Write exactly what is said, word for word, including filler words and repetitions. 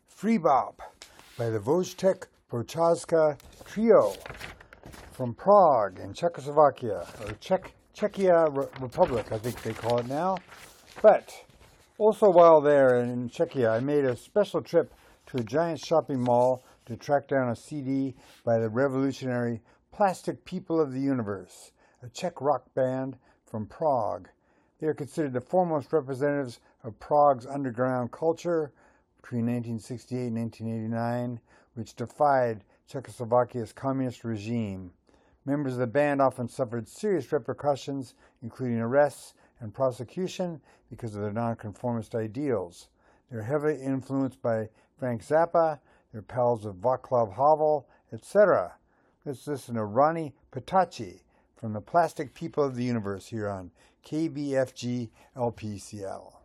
Free Bop by the Wojtek Prochazka Trio from Prague in Czechoslovakia, or Czech, Czechia Re- Republic, I think they call it now. But also while there in Czechia, I made a special trip to a giant shopping mall to track down a C D by the revolutionary Plastic People of the Universe, a Czech rock band from Prague. They are considered the foremost representatives of Prague's underground culture between nineteen sixty-eight and nineteen eighty-nine, which defied Czechoslovakia's communist regime. Members of the band often suffered serious repercussions, including arrests and prosecution, because of their nonconformist ideals. They're heavily influenced by Frank Zappa, they're pals of Václav Havel, et cetera. Let's listen to Ronnie Patachi from the Plastic People of the Universe here on K B F G L P C L.